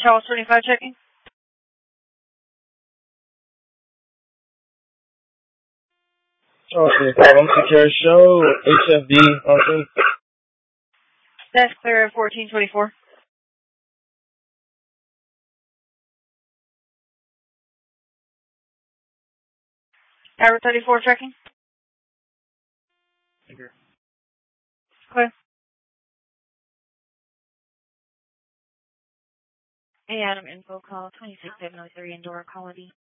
Charles 25 checking. Charles 25, I'm secure show, HFD, on That's clear at 1424. Tower 34 checking. Secure. Clear. Hey, Adam, info call 26703 Endora Colony.